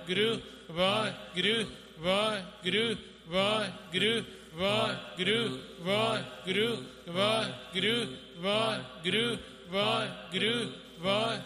Vaheguru, Vaheguru, Vaheguru, Vaheguru, Vaheguru, Vaheguru, Vaheguru, Vaheguru, Vaheguru, Vaheguru, Vaheguru,